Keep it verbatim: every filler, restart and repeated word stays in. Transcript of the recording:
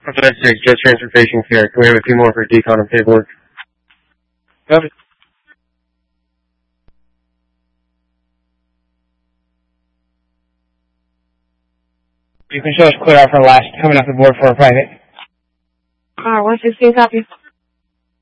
five six, jet transportation care. Can we have a few more for decon and paperwork? Copy. You can show us clear out for last, coming off the board for a private. Uh, one sixteen, copy.